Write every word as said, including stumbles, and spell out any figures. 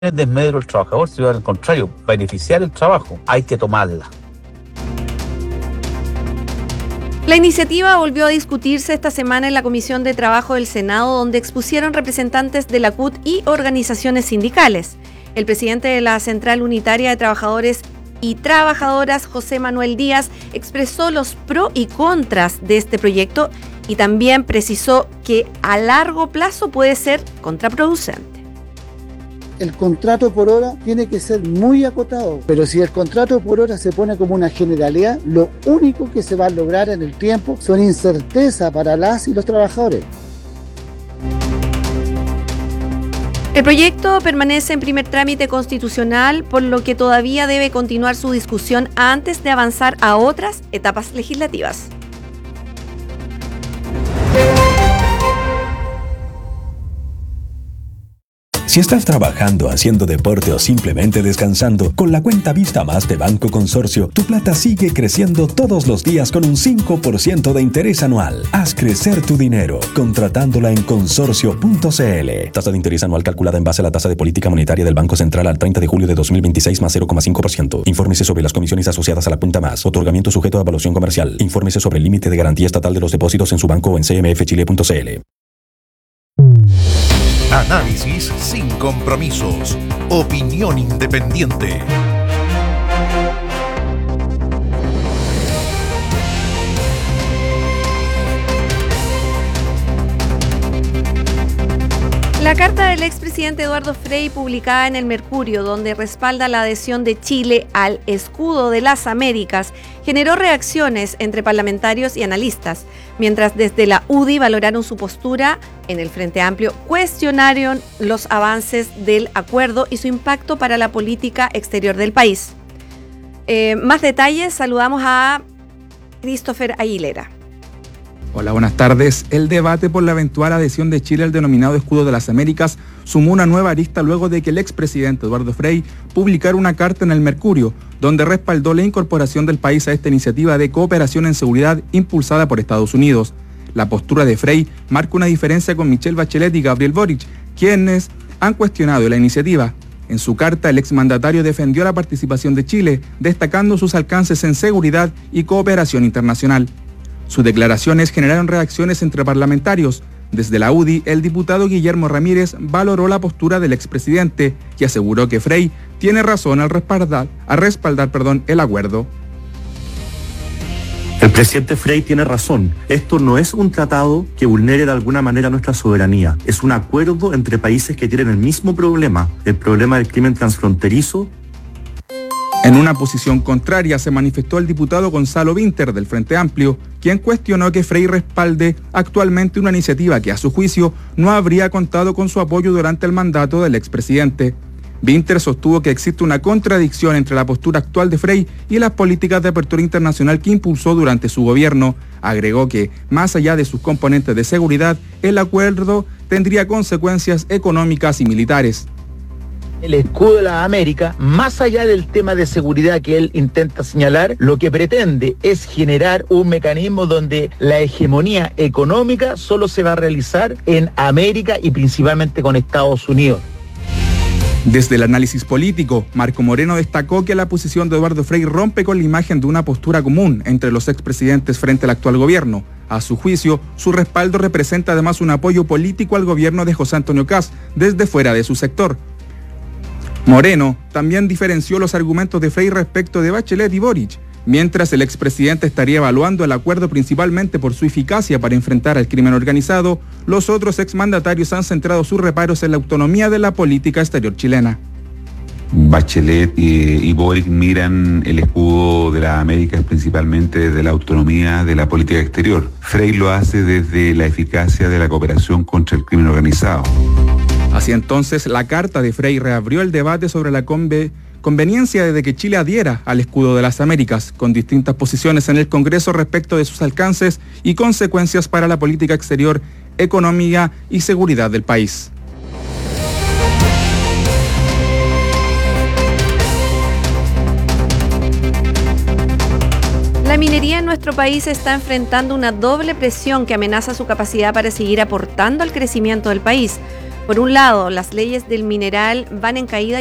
desmedro del trabajador, sino al contrario, beneficiar el trabajo. Hay que tomarla. La iniciativa volvió a discutirse esta semana en la Comisión de Trabajo del Senado, donde expusieron representantes de la C U T y organizaciones sindicales. El presidente de la Central Unitaria de Trabajadores y Trabajadoras, José Manuel Díaz, expresó los pros y contras de este proyecto y también precisó que a largo plazo puede ser contraproducente. El contrato por hora tiene que ser muy acotado, pero si el contrato por hora se pone como una generalidad, lo único que se va a lograr en el tiempo son incerteza para las y los trabajadores. El proyecto permanece en primer trámite constitucional, por lo que todavía debe continuar su discusión antes de avanzar a otras etapas legislativas. Si estás trabajando, haciendo deporte o simplemente descansando, con la cuenta Vista Más de Banco Consorcio, tu plata sigue creciendo todos los días con un cinco por ciento de interés anual. Haz crecer tu dinero contratándola en consorcio punto c l. Tasa de interés anual calculada en base a la tasa de política monetaria del Banco Central al treinta de julio de dos mil veintiséis más cero coma cinco por ciento. Infórmese sobre las comisiones asociadas a la cuenta Más. Otorgamiento sujeto a evaluación comercial. Infórmese sobre el límite de garantía estatal de los depósitos en su banco o en c m f chile punto c l. Análisis sin compromisos. Opinión independiente. La carta del expresidente Eduardo Frei, publicada en el Mercurio, donde respalda la adhesión de Chile al escudo de las Américas, generó reacciones entre parlamentarios y analistas, mientras desde la U D I valoraron su postura. En el Frente Amplio cuestionaron los avances del acuerdo y su impacto para la política exterior del país. Eh, más detalles, saludamos a Christopher Aguilera. Hola, buenas tardes. El debate por la eventual adhesión de Chile al denominado Escudo de las Américas sumó una nueva arista luego de que el expresidente Eduardo Frei publicara una carta en el Mercurio, donde respaldó la incorporación del país a esta iniciativa de cooperación en seguridad impulsada por Estados Unidos. La postura de Frei marca una diferencia con Michelle Bachelet y Gabriel Boric, quienes han cuestionado la iniciativa. En su carta, el exmandatario defendió la participación de Chile, destacando sus alcances en seguridad y cooperación internacional. Sus declaraciones generaron reacciones entre parlamentarios. Desde la U D I, el diputado Guillermo Ramírez valoró la postura del expresidente y aseguró que Frei tiene razón al respaldar, al respaldar perdón, el acuerdo. El presidente Frei tiene razón. Esto no es un tratado que vulnere de alguna manera nuestra soberanía. Es un acuerdo entre países que tienen el mismo problema, el problema del crimen transfronterizo. En una posición contraria se manifestó el diputado Gonzalo Vinter del Frente Amplio, quien cuestionó que Frei respalde actualmente una iniciativa que a su juicio no habría contado con su apoyo durante el mandato del expresidente. Vinter sostuvo que existe una contradicción entre la postura actual de Frei y las políticas de apertura internacional que impulsó durante su gobierno. Agregó que, más allá de sus componentes de seguridad, el acuerdo tendría consecuencias económicas y militares. El escudo de la América, más allá del tema de seguridad que él intenta señalar, lo que pretende es generar un mecanismo donde la hegemonía económica solo se va a realizar en América y principalmente con Estados Unidos. Desde el análisis político, Marco Moreno destacó que la posición de Eduardo Frei rompe con la imagen de una postura común entre los expresidentes frente al actual gobierno. A su juicio, su respaldo representa además un apoyo político al gobierno de José Antonio Kast desde fuera de su sector. Moreno también diferenció los argumentos de Frei respecto de Bachelet y Boric. Mientras el expresidente estaría evaluando el acuerdo principalmente por su eficacia para enfrentar al crimen organizado, los otros exmandatarios han centrado sus reparos en la autonomía de la política exterior chilena. Bachelet y, y Boric miran el escudo de las Américas principalmente desde la autonomía de la política exterior. Frei lo hace desde la eficacia de la cooperación contra el crimen organizado. Así entonces, la carta de Frei reabrió el debate sobre la conve- conveniencia de que Chile adhiera al escudo de las Américas, con distintas posiciones en el Congreso respecto de sus alcances y consecuencias para la política exterior, economía y seguridad del país. La minería en nuestro país está enfrentando una doble presión que amenaza su capacidad para seguir aportando al crecimiento del país. Por un lado, las leyes del mineral van en caída